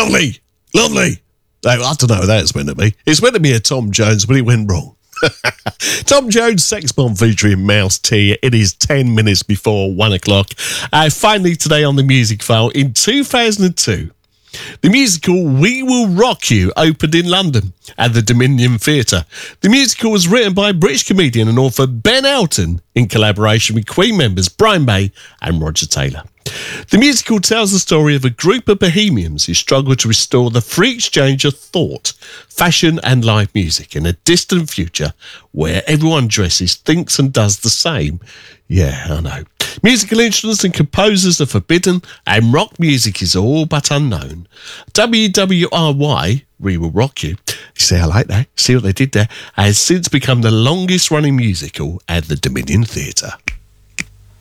Lovely. I don't know what that's meant to be. It's meant to be a Tom Jones, but it went wrong. Tom Jones Sex Bomb featuring Mouse T. It is 10 minutes before 1 o'clock. Finally today on the Music File, in 2002, the musical We Will Rock You opened in London at the Dominion Theatre. The musical was written by British comedian and author Ben Elton in collaboration with Queen members Brian May and Roger Taylor. The musical tells the story of a group of bohemians who struggle to restore the free exchange of thought, fashion and live music in a distant future where everyone dresses, thinks and does the same. Yeah, I know. Musical instruments and composers are forbidden and rock music is all but unknown. WWRY, We Will Rock You, you see, I like that, see what they did there, has since become the longest running musical at the Dominion Theatre.